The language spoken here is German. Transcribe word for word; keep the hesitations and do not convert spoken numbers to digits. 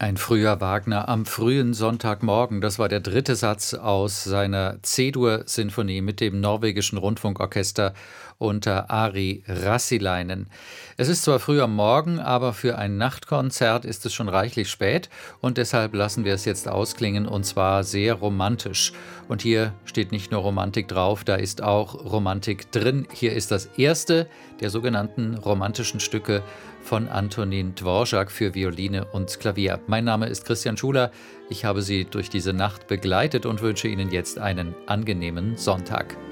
Ein früher Wagner am frühen Sonntagmorgen, das war der dritte Satz aus seiner C-Dur-Sinfonie mit dem norwegischen Rundfunkorchester unter Ari Rassilainen. Es ist zwar früh am Morgen, aber für ein Nachtkonzert ist es schon reichlich spät und deshalb lassen wir es jetzt ausklingen und zwar sehr romantisch. Und hier steht nicht nur Romantik drauf, da ist auch Romantik drin. Hier ist das erste der sogenannten romantischen Stücke von Antonin Dvorak für Violine und Klavier. Mein Name ist Christian Schuler. Ich habe Sie durch diese Nacht begleitet und wünsche Ihnen jetzt einen angenehmen Sonntag.